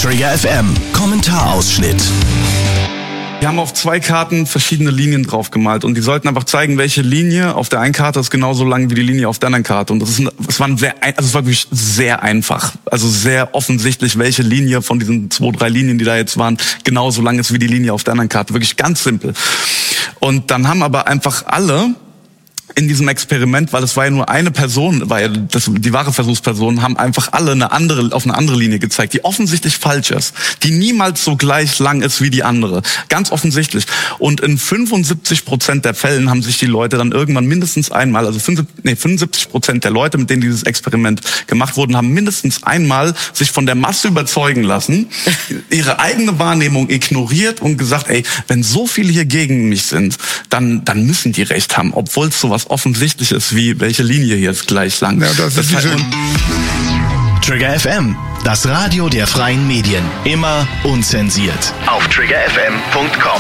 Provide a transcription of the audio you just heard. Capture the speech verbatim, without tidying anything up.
Trigger F M Kommentarausschnitt. Wir haben auf zwei Karten verschiedene Linien drauf gemalt und die sollten einfach zeigen, welche Linie auf der einen Karte ist genauso lang wie die Linie auf der anderen Karte. Und das ist, es war sehr, also es war wirklich sehr einfach, also sehr offensichtlich, welche Linie von diesen zwei, drei Linien, die da jetzt waren, genauso lang ist wie die Linie auf der anderen Karte. Wirklich ganz simpel. Und dann haben aber einfach alle in diesem Experiment, weil es war ja nur eine Person, weil das, die wahre Versuchsperson, haben einfach alle eine andere, auf eine andere Linie gezeigt, die offensichtlich falsch ist, die niemals so gleich lang ist wie die andere. Ganz offensichtlich. Und in fünfundsiebzig Prozent der Fällen haben sich die Leute dann irgendwann mindestens einmal, also fünfundsiebzig Prozent der Leute, mit denen dieses Experiment gemacht wurde, haben mindestens einmal sich von der Masse überzeugen lassen, ihre eigene Wahrnehmung ignoriert und gesagt, ey, wenn so viele hier gegen mich sind, dann, dann müssen die recht haben, obwohl es sowas offensichtlich ist, wie welche Linie hier ist gleich lang. Ja, das ist das heißt, Trigger F M, das Radio der freien Medien. Immer unzensiert. Auf trigger f m punkt com